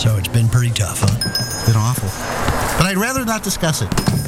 So it's been pretty tough, huh? Been awful. But I'd rather not discuss it.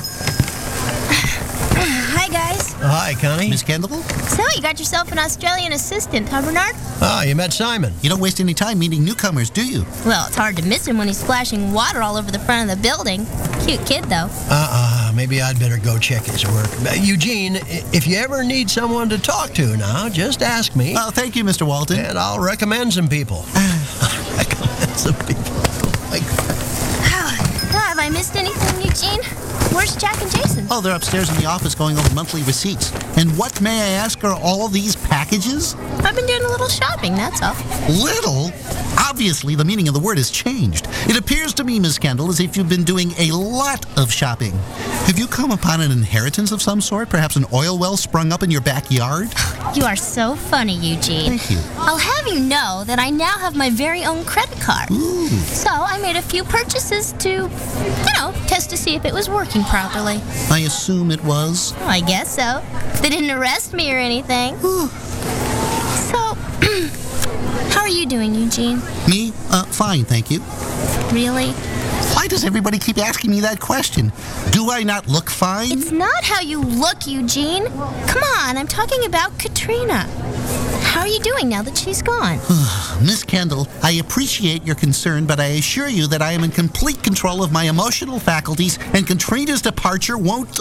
Hi, guys. Hi, Connie. Miss Kendall? So, you got yourself an Australian assistant, huh, Bernard? Ah, you met Simon. You don't waste any time meeting newcomers, do you? Well, it's hard to miss him when he's splashing water all over the front of the building. Cute kid, though. Maybe I'd better go check his work. Eugene, if you ever need someone to talk to now, just ask me. Oh, thank you, Mr. Walton. And I'll recommend some people. Recommend some people. Oh, my God. Have I missed anything, Eugene? Where's Jack and Jason? Oh, they're upstairs in the office going over monthly receipts. And what, may I ask, are all these packages? I've been doing a little shopping, that's all. Little? Obviously, the meaning of the word has changed. It appears to me, Miss Kendall, as if you've been doing a lot of shopping. Have you come upon an inheritance of some sort? Perhaps an oil well sprung up in your backyard? You are so funny, Eugene. Thank you. I'll have you know that I now have my very own credit card. Ooh. So I made a few purchases to, test to see if it was working properly. I assume it was. Oh, I guess so. They didn't arrest me or anything. So, how are you doing, Eugene? Me? Fine, thank you. Really? Why does everybody keep asking me that question? Do I not look fine? It's not how you look, Eugene. Come on, I'm talking about Katrina. How are you doing now that she's gone? Miss Kendall, I appreciate your concern, but I assure you that I am in complete control of my emotional faculties, and Katrina's departure won't,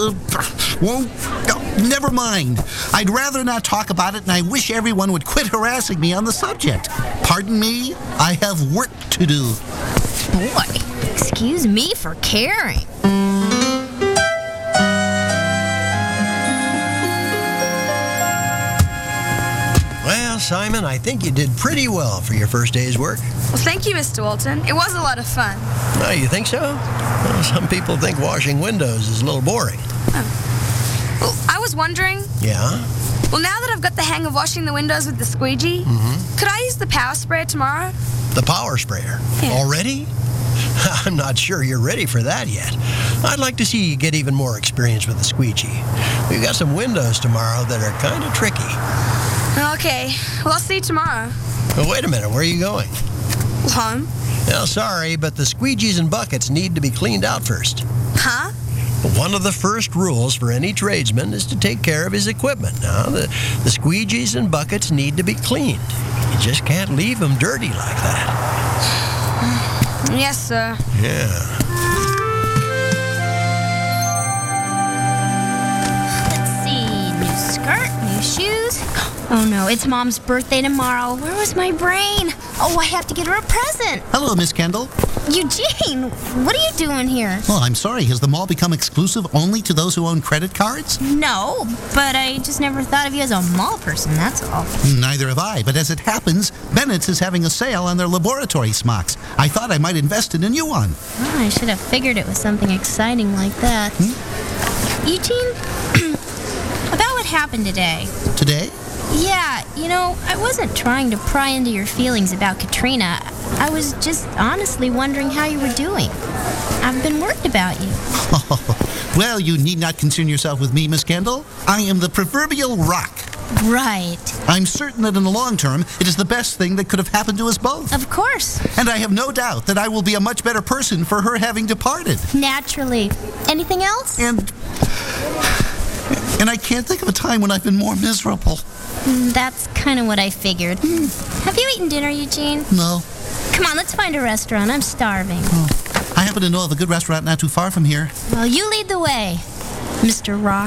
never mind. I'd rather not talk about it, and I wish everyone would quit harassing me on the subject. Pardon me, I have work to do. Boy, excuse me for caring. Well, Simon, I think you did pretty well for your first day's work. Well, thank you, Mr. Walton. It was a lot of fun. Oh, you think so? Well, some people think washing windows is a little boring. Well, I was wondering, Yeah? well, now that I've got the hang of washing the windows with the squeegee, could I use the power sprayer tomorrow? The power sprayer. Yeah. Already? I'm not sure you're ready for that yet. I'd like to see you get even more experience with the squeegee. We've got some windows tomorrow that are kind of tricky. Okay, well, I'll see you tomorrow. But wait a minute, where are you going? Home? Well, sorry, but the squeegees and buckets need to be cleaned out first. Huh? One of the first rules for any tradesman is to take care of his equipment. Now, the squeegees and buckets need to be cleaned. You just can't leave them dirty like that. Yes, sir. Yeah. Let's see. New skirt, new shoes. Oh no, it's Mom's birthday tomorrow. Where was my brain? Oh, I have to get her a present. Hello, Miss Kendall. Eugene, what are you doing here? Well, I'm sorry. Has the mall become exclusive only to those who own credit cards? No, but I just never thought of you as a mall person, that's all. Neither have I, but as it happens, Bennett's is having a sale on their laboratory smocks. I thought I might invest in a new one. Oh, I should have figured it was something exciting like that. Eugene, about what happened today. Today? Yeah, I wasn't trying to pry into your feelings about Katrina. I was just honestly wondering how you were doing. I've been worried about you. Well, you need not concern yourself with me, Miss Kendall. I am the proverbial rock. Right. I'm certain that in the long term, it is the best thing that could have happened to us both. Of course. And I have no doubt that I will be a much better person for her having departed. Naturally. Anything else? And I can't think of a time when I've been more miserable. That's kind of what I figured. Have you eaten dinner, Eugene? No. Come on, let's find a restaurant. I'm starving. I happen to know of a good restaurant not too far from here. Well, you lead the way, Mr. Rock.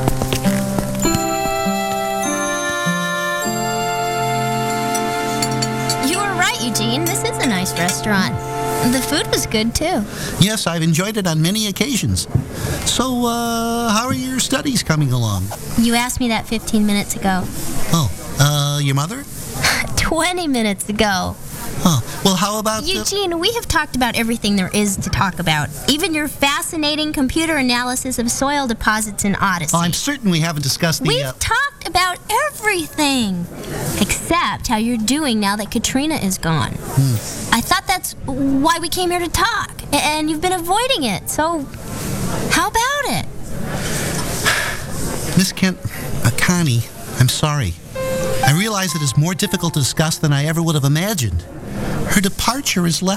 You were right, Eugene. This is a nice restaurant. The food was good, too. Yes, I've enjoyed it on many occasions. So, how are your studies coming along? You asked me that 15 minutes ago. Oh, your mother? 20 minutes ago. Oh, well, how about... Eugene, we have talked about everything there is to talk about. Even your fascinating computer analysis of soil deposits in Odyssey. I'm certain we haven't discussed the... We've talked about everything. Except how you're doing now that Katrina is gone. I thought that's why we came here to talk. And you've been avoiding it. So, how about it? Miss Connie, I'm sorry. I realize it is more difficult to discuss than I ever would have imagined. Her departure has left